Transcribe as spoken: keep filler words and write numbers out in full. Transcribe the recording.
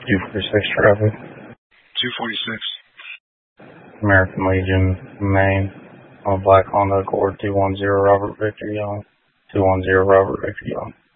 two forty-six traffic. two forty-six. American Legion, Maine. On a black Honda Accord, two one zero Robert Victor Young. two one zero Robert Victor Young.